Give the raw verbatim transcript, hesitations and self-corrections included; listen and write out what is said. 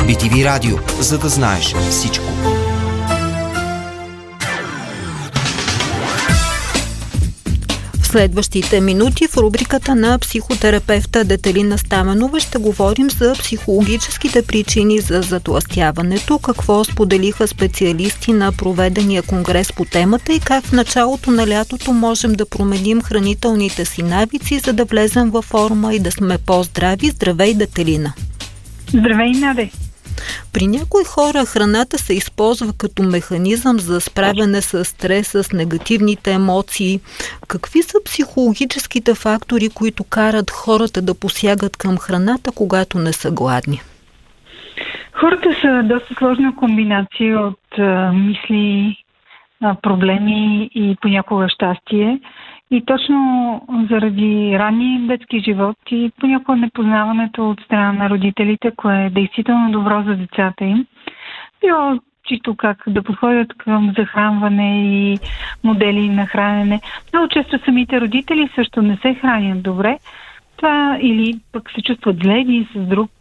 би ти ви Радио, за да знаеш всичко. В следващите минути в рубриката на психотерапевта Детелина Стаменова ще говорим за психологическите причини за затлъстяването, какво споделиха специалисти на проведения конгрес по темата и как в началото на лятото можем да променим хранителните си навици, за да влезем във форма и да сме по-здрави. Здравей, Детелина! Здравей, Наде! При някои хора храната се използва като механизъм за справяне с стреса, с негативните емоции. Какви са психологическите фактори, които карат хората да посягат към храната, когато не са гладни? Хората са доста сложна комбинация от а, мисли, а, проблеми и понякога щастие. И точно заради ранния детски живот и понякога непознаването от страна на родителите, кое е действително добро за децата им, било чисто как да подходят към захранване и модели на хранене. Много често самите родители също не се хранят добре. Това или пък се чувстват зле един с друг